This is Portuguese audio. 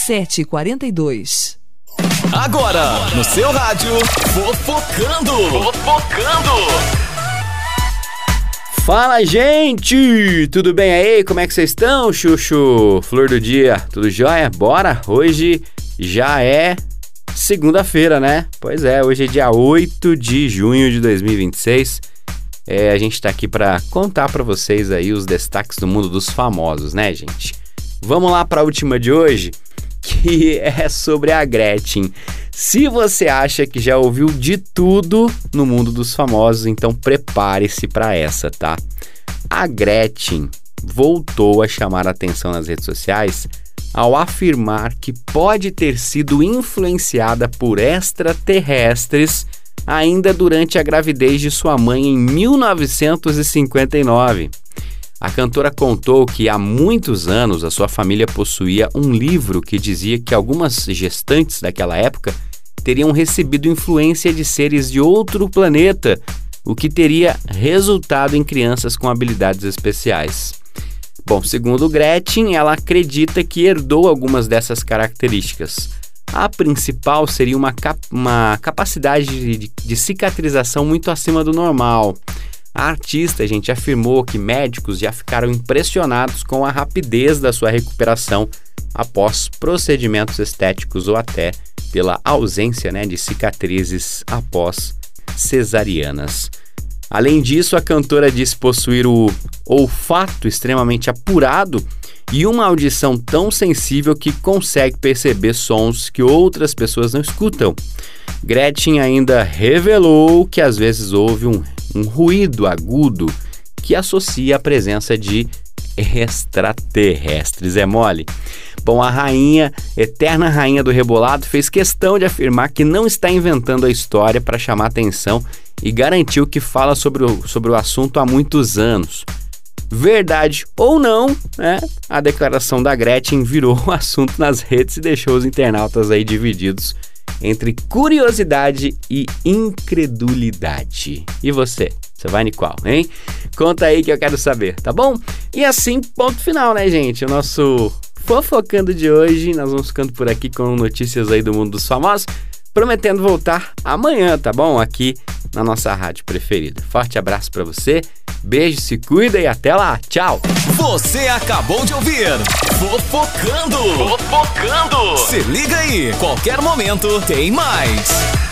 7h42. Agora, no seu rádio, Fofocando. Fala, gente! Tudo bem aí? Como é que vocês estão, Chuchu? Flor do dia, tudo jóia? Bora? Hoje já é segunda-feira, né? Pois é, hoje é dia 8 de junho de 2026. A gente tá aqui pra contar pra vocês aí os destaques do mundo dos famosos, né, gente? Vamos lá pra última de hoje, que é sobre a Gretchen. Se você acha que já ouviu de tudo no mundo dos famosos, então prepare-se para essa, tá? A Gretchen voltou a chamar a atenção nas redes sociais ao afirmar que pode ter sido influenciada por extraterrestres ainda durante a gravidez de sua mãe em 1959. A cantora contou que há muitos anos a sua família possuía um livro que dizia que algumas gestantes daquela época teriam recebido influência de seres de outro planeta, o que teria resultado em crianças com habilidades especiais. Bom, segundo Gretchen, ela acredita que herdou algumas dessas características. A principal seria uma capacidade de cicatrização muito acima do normal. A artista, gente, afirmou que médicos já ficaram impressionados com a rapidez da sua recuperação após procedimentos estéticos ou até pela ausência, de cicatrizes após cesarianas. Além disso, a cantora diz possuir o olfato extremamente apurado e uma audição tão sensível que consegue perceber sons que outras pessoas não escutam. Gretchen ainda revelou que às vezes houve um ruído agudo que associa a presença de extraterrestres. É mole? Bom, a eterna rainha do rebolado, fez questão de afirmar que não está inventando a história para chamar atenção e garantiu que fala sobre o assunto há muitos anos. Verdade ou não, a declaração da Gretchen virou um assunto nas redes e deixou os internautas aí divididos entre curiosidade e incredulidade. E você? Você vai em qual, hein? Conta aí que eu quero saber, tá bom? E assim, ponto final, né, gente? O nosso Fofocando de hoje, nós vamos ficando por aqui com notícias aí do mundo dos famosos, prometendo voltar amanhã, tá bom? Aqui na nossa rádio preferida. Forte abraço pra você, beijo, se cuida e até lá, tchau! Você acabou de ouvir Fofocando! Se liga aí, qualquer momento tem mais!